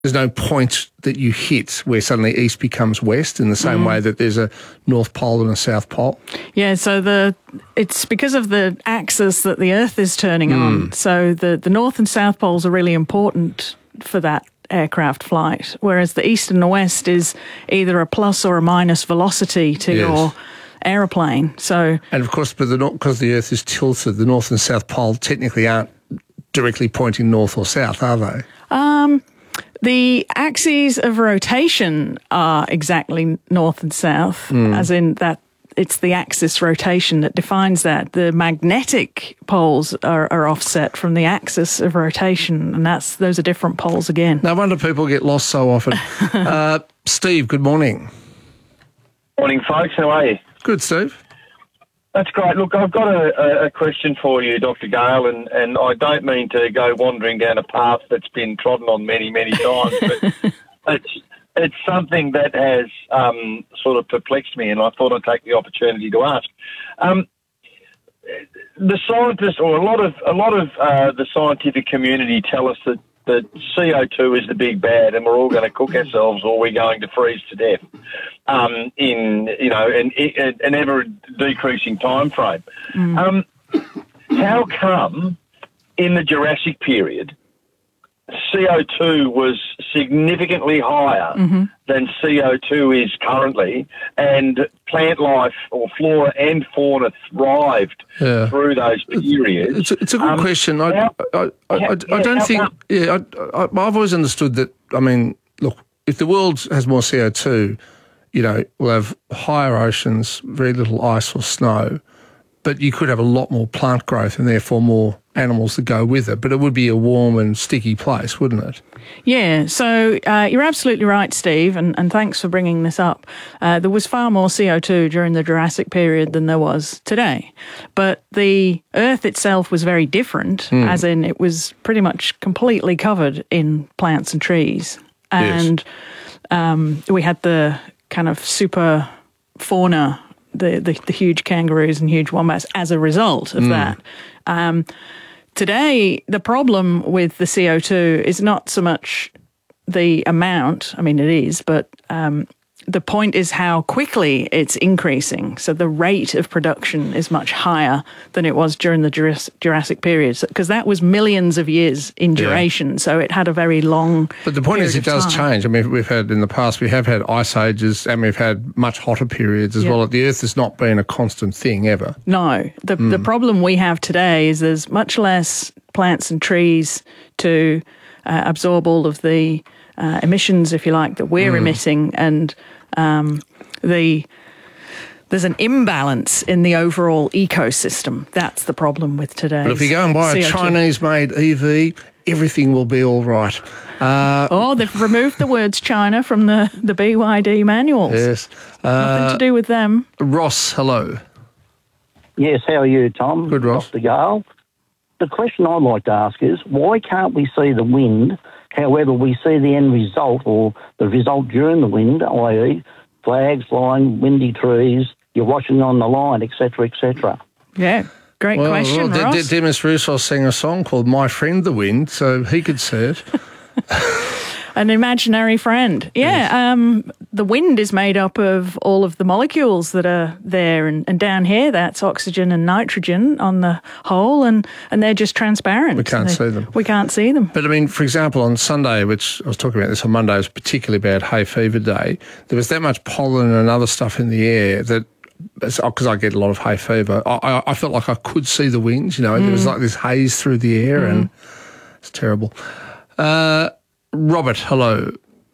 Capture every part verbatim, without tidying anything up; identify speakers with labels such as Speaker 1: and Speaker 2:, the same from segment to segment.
Speaker 1: there's no point that you hit where suddenly east becomes west in the same mm. way that there's a North Pole and a South Pole.
Speaker 2: Yeah, so the it's because of the axis that the Earth is turning mm. on. So the, the North and South Poles are really important for that aircraft flight, whereas the east and the west is either a plus or a minus velocity to yes. your aeroplane. So,
Speaker 1: and of course, but the because the Earth is tilted, the North and South Pole technically aren't directly pointing north or south, are they?
Speaker 2: Um... The axes of rotation are exactly north and south, mm. as in that it's the axis rotation that defines that. The magnetic poles are, are offset from the axis of rotation, and that's those are different poles again.
Speaker 1: No wonder people get lost so often. uh, Steve, good morning.
Speaker 3: Morning, folks. How are you?
Speaker 1: Good, Steve.
Speaker 3: That's great. Look, I've got a, a question for you, Doctor Gale, and, and I don't mean to go wandering down a path that's been trodden on many, many times, but it's it's something that has um, sort of perplexed me, and I thought I'd take the opportunity to ask. Um, the scientists, or a lot of a lot of uh, the scientific community, tell us that that C O two is the big bad, and we're all going to cook ourselves, or we're going to freeze to death um, in you know an, an ever decreasing time frame. Mm. Um, how come in the Jurassic period C O two was significantly higher mm-hmm. than C O two is currently, and plant life or flora and fauna thrived yeah. through those periods?
Speaker 1: It's a, it's a good um, question. I, how, I, I, I, I, I don't think... Come? Yeah, I, I, I've always understood that, I mean, look, if the world has more C O two, you know, we'll have higher oceans, very little ice or snow, but you could have a lot more plant growth and therefore more animals that go with it. But it would be a warm and sticky place, wouldn't it?
Speaker 2: Yeah, so uh, you're absolutely right, Steve, and, and thanks for bringing this up. Uh, there was far more C O two during the Jurassic period than there was today. But the Earth itself was very different, mm. as in it was pretty much completely covered in plants and trees. And yes. um, we had the kind of super fauna, the, the, the huge kangaroos and huge wombats as a result of mm. that. Um, today, the problem with the C O two is not so much the amount, I mean it is, but um, the point is how quickly it's increasing. So the rate of production is much higher than it was during the Jurassic period, because that was millions of years in duration, yeah. so it had a very long
Speaker 1: But the point is it does
Speaker 2: time.
Speaker 1: change. I mean, we've had in the past, we have had ice ages and we've had much hotter periods as yeah. well. The Earth has not been a constant thing ever.
Speaker 2: No. The, mm. the problem we have today is there's much less plants and trees to uh, absorb all of the uh, emissions, if you like, that we're mm. emitting, and um, the there's an imbalance in the overall ecosystem. That's the problem with today.
Speaker 1: But if you go and buy a Chinese-made E V, everything will be all right. Uh,
Speaker 2: oh, they've removed the words China from the, the B Y D manuals.
Speaker 1: Yes. Uh,
Speaker 2: Nothing to do with them.
Speaker 1: Ross, hello.
Speaker 4: Yes, how are you, Tom?
Speaker 1: Good, Ross.
Speaker 4: Doctor Gale. The question I'd like to ask is, why can't we see the wind, however we see the end result or the result during the wind, that is flags flying, windy trees, you're watching on the line, et cetera, et cetera?
Speaker 2: Yeah, great
Speaker 1: well,
Speaker 2: question,
Speaker 1: well,
Speaker 2: Ross.
Speaker 1: D- D- Demis Roussos sang a song called My Friend the Wind, so he could see it.
Speaker 2: An imaginary friend. Yeah, yes. um, the wind is made up of all of the molecules that are there, and, and down here that's oxygen and nitrogen on the whole, and, and they're just transparent.
Speaker 1: We can't
Speaker 2: they,
Speaker 1: see them.
Speaker 2: We can't see them.
Speaker 1: But I mean, for example, on Sunday, which I was talking about this on Monday, was a particularly bad hay fever day, there was that much pollen and other stuff in the air that, because I get a lot of hay fever, I, I, I felt like I could see the winds, you know, mm. there was like this haze through the air mm. and it's terrible. Uh, Robert, hello.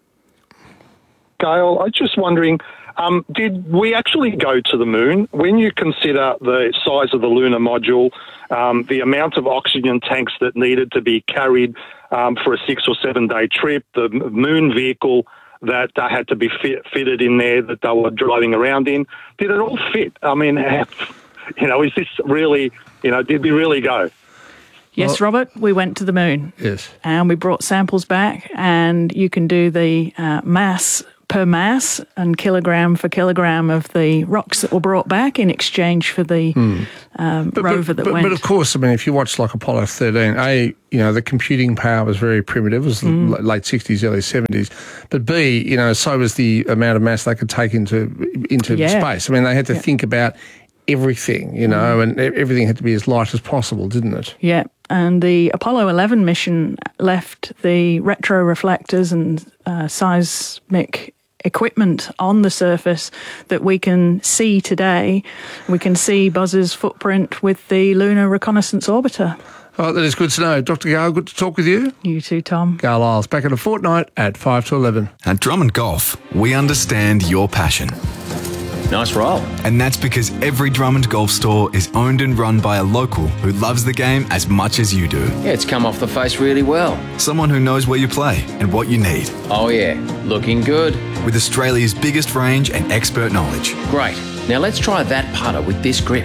Speaker 5: Gale, I'm just wondering, um, did we actually go to the moon? When you consider the size of the lunar module, um, the amount of oxygen tanks that needed to be carried um, for a six or seven day trip, the moon vehicle that uh, had to be fit, fitted in there that they were driving around in, did it all fit? I mean, you know, is this really, you know, did we really go?
Speaker 2: Yes, well, Robert, we went to the moon.
Speaker 1: Yes.
Speaker 2: And we brought samples back, and you can do the uh, mass per mass and kilogram for kilogram of the rocks that were brought back in exchange for the mm. um,
Speaker 1: but,
Speaker 2: rover
Speaker 1: but,
Speaker 2: that
Speaker 1: but,
Speaker 2: went.
Speaker 1: But of course, I mean, if you watch like Apollo thirteen, A, you know, the computing power was very primitive. It was mm. the late sixties, early seventies. But B, you know, so was the amount of mass they could take into into
Speaker 2: yeah.
Speaker 1: space. I mean, they had to
Speaker 2: yeah.
Speaker 1: think about everything, you know, mm. and everything had to be as light as possible, didn't it?
Speaker 2: Yeah. And the Apollo eleven mission left the retroreflectors and uh, seismic equipment on the surface that we can see today. We can see Buzz's footprint with the Lunar Reconnaissance Orbiter.
Speaker 1: Oh, that is good to know. Doctor Gale, good to talk with you.
Speaker 2: You too, Tom.
Speaker 1: Gale Isles, back in a fortnight at five to eleven.
Speaker 6: At Drummond Golf, we understand your passion.
Speaker 7: Nice roll.
Speaker 6: And that's because every Drummond Golf store is owned and run by a local who loves the game as much as you do.
Speaker 7: Yeah, it's come off the face really well.
Speaker 6: Someone who knows where you play and what you need.
Speaker 7: Oh yeah, looking good.
Speaker 6: With Australia's biggest range and expert knowledge.
Speaker 7: Great. Now let's try that putter with this grip.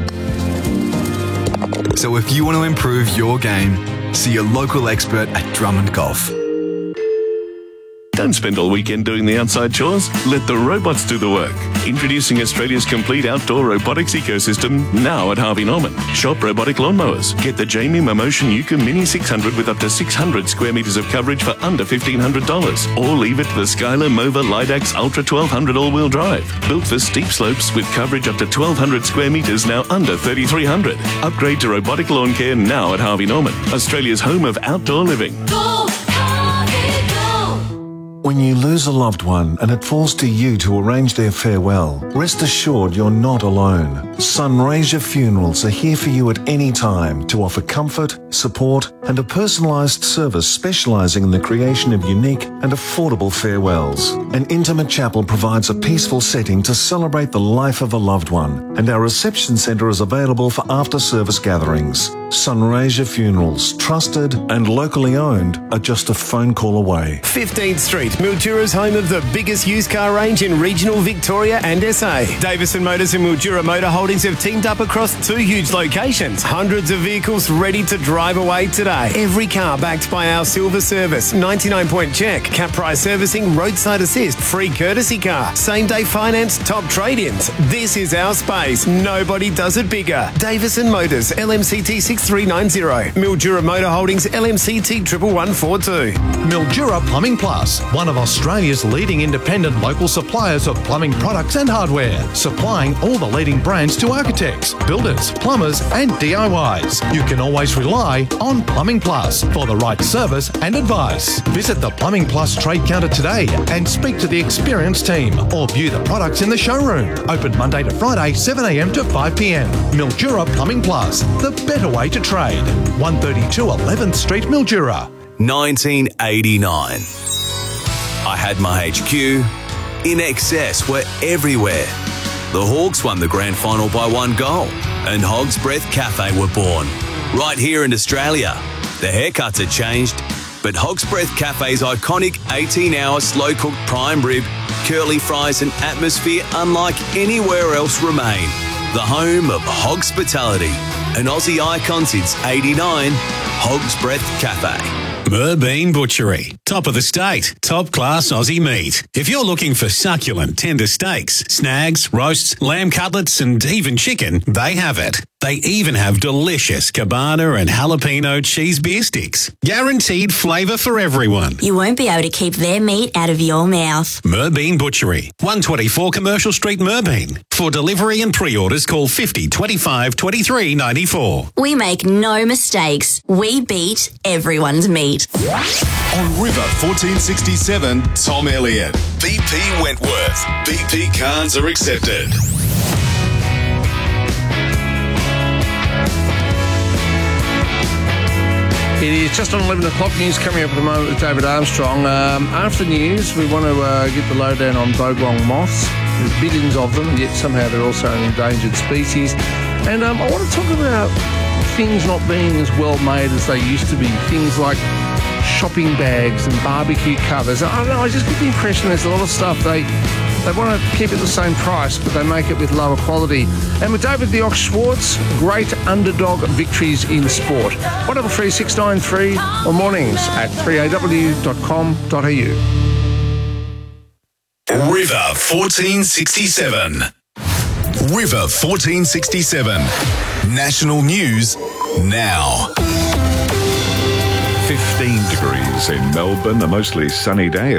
Speaker 6: So if you want to improve your game, see your local expert at Drummond Golf.
Speaker 8: Don't spend all weekend doing the outside chores. Let the robots do the work. Introducing Australia's complete outdoor robotics ecosystem now at Harvey Norman. Shop robotic lawnmowers. Get the Jamie Momotion Yuka Mini six hundred with up to six hundred square metres of coverage for under fifteen hundred dollars. Or leave it to the Skylar Mova Lidax Ultra twelve hundred all-wheel drive. Built for steep slopes with coverage up to twelve hundred square metres, now under thirty-three hundred. Upgrade to robotic lawn care now at Harvey Norman. Australia's home of outdoor living.
Speaker 9: Go, Harvey, go!
Speaker 10: When you lose a loved one and it falls to you to arrange their farewell, rest assured you're not alone. Sunraysia Funerals are here for you at any time to offer comfort, support and a personalised service specialising in the creation of unique and affordable farewells. An intimate chapel provides a peaceful setting to celebrate the life of a loved one, and our reception centre is available for after-service gatherings. Sunraysia Funerals, trusted and locally owned, are just a phone call away.
Speaker 11: fifteenth Street, Mildura's home of the biggest used car range in regional Victoria and S A. Davison Motors and Mildura Motor Holdings have teamed up across two huge locations. Hundreds of vehicles ready to drive away today. Every car backed by our silver service, ninety-nine point check, cap price servicing, roadside assist, free courtesy car, same day finance, top trade-ins. This is our space. Nobody does it bigger. Davison Motors, L M C T six three nine zero. Mildura Motor Holdings, L M C T one one one four two.
Speaker 12: Mildura Plumbing Plus, one of Australia's leading independent local suppliers of plumbing products and hardware, supplying all the leading brands to architects, builders, plumbers and D I Ys. You can always rely on Plumbing Plus for the right service and advice. Visit the Plumbing Plus trade counter today and speak to the experienced team, or view the products in the showroom. Open Monday to Friday, seven a m to five p m. Mildura Plumbing Plus, the better way to trade. one thirty-two eleventh Street, Mildura.
Speaker 13: nineteen eighty-nine. I had my H Q. In Excess were everywhere. The Hawks won the grand final by one goal, and Hog's Breath Cafe were born. Right here in Australia. The haircuts had changed, but Hog's Breath Cafe's iconic eighteen hour slow-cooked prime rib, curly fries and atmosphere unlike anywhere else remain. The home of Hogspitality, an Aussie icon since eighty-nine, Hog's Breath Cafe.
Speaker 14: Merbean Butchery. Top of the state. Top class Aussie meat. If you're looking for succulent, tender steaks, snags, roasts, lamb cutlets and even chicken, they have it. They even have delicious cabana and jalapeno cheese beer sticks. Guaranteed flavour for everyone.
Speaker 15: You won't be able to keep their meat out of your mouth.
Speaker 14: Merbean Butchery. one twenty-four Commercial Street, Merbean. For delivery and pre-orders, call fifty twenty-five twenty-three ninety-four.
Speaker 15: We make no mistakes. We beat everyone's meat.
Speaker 16: On River fourteen sixty-seven, Tom Elliott. B P Wentworth. B P cards are accepted.
Speaker 1: It is just on eleven o'clock. News coming up at the moment with David Armstrong. Um, after news, we want to uh, get the lowdown on bogong moths. There's billions of them, and yet somehow they're also an endangered species. And um, I want to talk about things not being as well made as they used to be. Things like shopping bags and barbecue covers. I don't know, I just get the impression there's a lot of stuff they they want to keep it the same price, but they make it with lower quality. And with David the Ox Schwartz, great underdog victories in sport. one double three six nine three or mornings at three a w dot com dot a u.
Speaker 16: River fourteen sixty-seven. River fourteen sixty-seven. National news now.
Speaker 17: fifteen degrees in Melbourne, a mostly sunny day.